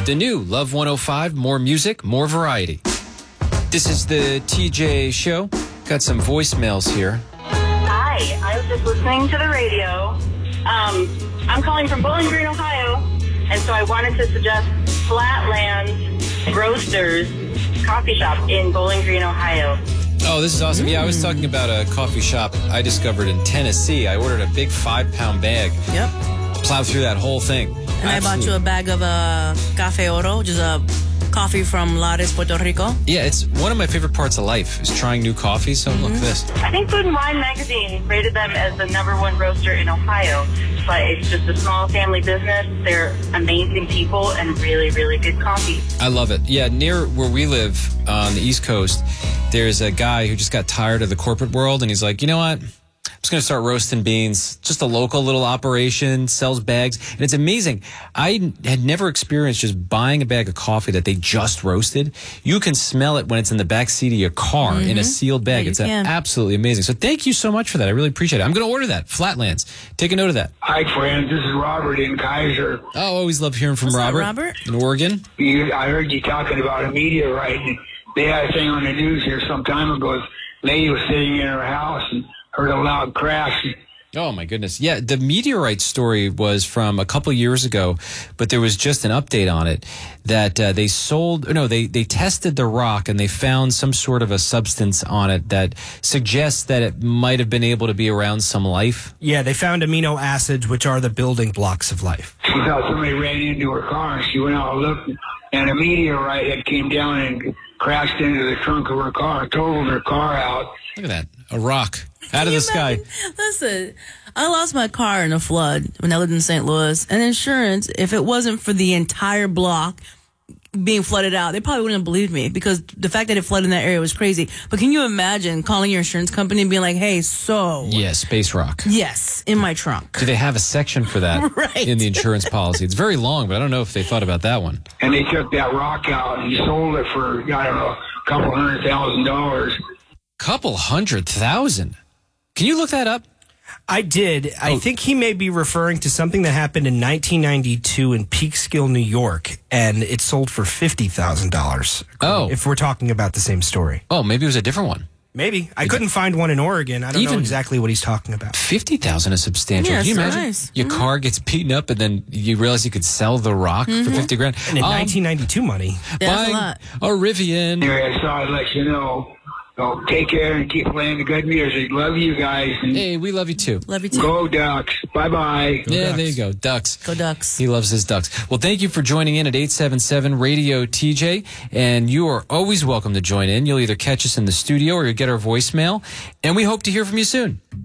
The new Love 105, more music, more variety. This is the TJ Show. Got some voicemails here. Hi, I was just listening to the radio. I'm calling from Bowling Green, Ohio, and so I wanted to suggest Flatlands Roasters Coffee Shop in Bowling Green, Ohio. Oh, this is awesome. Yeah, I was talking about a coffee shop I discovered in Tennessee. I ordered a big 5-pound bag. Yep. Plowed through that whole thing. And I bought you a bag of Café Oro, which is a coffee from Lares, Puerto Rico. Yeah, it's one of my favorite parts of life is trying new coffee. So look at this. I think Food and Wine magazine rated them as the #1 roaster in Ohio, but it's just a small family business. They're amazing people and really, really good coffee. I love it. Yeah, near where we live on the East Coast, there's a guy who just got tired of the corporate world, and he's like, you know what? I'm just going to start roasting beans. Just a local little operation, sells bags. And it's amazing. I had never experienced just buying a bag of coffee that they just roasted. You can smell it when it's in the back seat of your car in a sealed bag. Yeah, it's absolutely amazing. So thank you so much for that. I really appreciate it. I'm going to order that. Flatlands. Take a note of that. Hi, friends. This is Robert in Kaiser. Oh, always love hearing from What's up, Robert. Robert? In Oregon. I heard you talking about a meteorite. And they had a thing on the news here some time ago. This lady was sitting in her house and heard a loud crash. Oh, my goodness. Yeah, the meteorite story was from a couple years ago, but there was just an update on it that they tested the rock and they found some sort of a substance on it that suggests that it might have been able to be around some life. Yeah, they found amino acids, which are the building blocks of life. She thought somebody ran into her car, and she went out and looked, and a meteorite had came down and crashed into the trunk of her car, totaled her car out. Look at that. A rock out of the sky. Listen, I lost my car in a flood when I lived in St. Louis, and insurance, if it wasn't for the entire block being flooded out, they probably wouldn't have believed me because the fact that it flooded in that area was crazy. But can you imagine calling your insurance company and being like, hey, so... Yeah, space rock. Yes, in my trunk. Do they have a section for that Right. in the insurance policy? It's very long, but I don't know if they thought about that one. And they took that rock out and sold it for, I don't know, a couple $100,000. Couple $100,000. Can you look that up? I did. I think he may be referring to something that happened in 1992 in Peekskill, New York, and it sold for $50,000. Oh. If we're talking about the same story. Oh, maybe it was a different one. Maybe. I couldn't find one in Oregon. I don't know exactly what he's talking about. 50,000 is substantial. Yeah, Can you it's imagine? nice. Your car gets beaten up and then you realize you could sell the rock for 50 grand. And in 1992 money. That's buying a lot. a Rivian. Anyway, I thought I'd let you know. So take care and keep playing the good music. Love you guys. And Hey, we love you too. Love you too. go Ducks. Bye-bye. Yeah, Ducks. there you go. Ducks. Go Ducks. He loves his ducks. Well, thank you for joining in at 877 Radio TJ. And you are always welcome to join in. You'll either catch us in the studio or you'll get our voicemail. And we hope to hear from you soon.